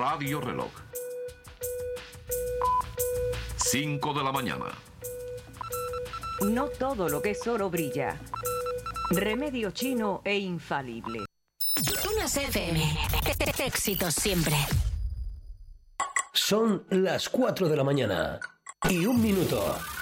Radio Reloj. 5 de la mañana. No todo lo que es oro brilla. Remedio chino e infalible. Unas FM. Éxitos siempre. Son las 4 de la mañana y 1 minuto.